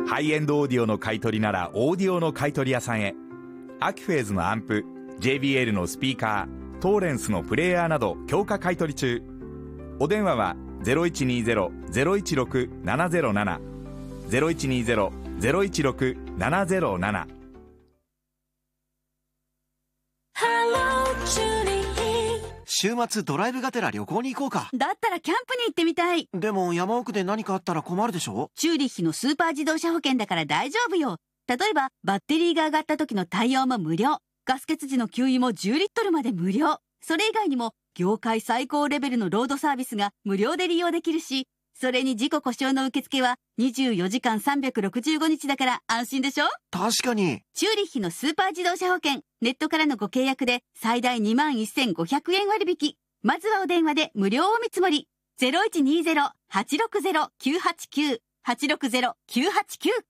ハイエンドオーディオの買い取りならオーディオの買い取り屋さんへ。アキフェーズのアンプ、 JBL のスピーカー、トーレンスのプレーヤーなど強化買い取り中。お電話は 0120-016-707 0120-016-707。 週末ドライブがてら旅行に行こうか。 だったらキャンプに行ってみたい。 でも山奥で何かあったら困るでしょ。 チューリッヒのスーパー自動車保険だから大丈夫よ。例えばバッテリーが上がった時の対応も無料、ガス欠時の給油も10リットルまで無料。それ以外にも業界最高レベルのロードサービスが無料で利用できるし、それに事故故障の受付は24時間365日だから安心でしょ。 確かに。 チューリッヒのスーパー自動車保険、ネットからのご契約で最大21,500円割引。まずはお電話で無料お見積もり。0120-860-989 860-989。